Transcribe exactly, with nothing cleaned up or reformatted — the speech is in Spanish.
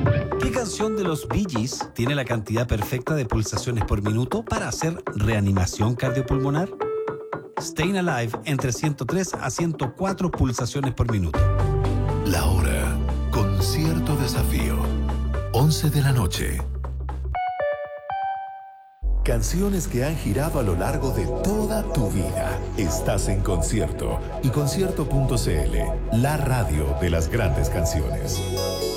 ¿Qué canción de los Bee Gees tiene la cantidad perfecta de pulsaciones por minuto para hacer reanimación cardiopulmonar? Staying Alive entre ciento tres a ciento cuatro pulsaciones por minuto. La hora con cierto desafío. once de la noche. Canciones que han girado a lo largo de toda tu vida. Estás en Concierto y concierto punto c l, la radio de las grandes canciones.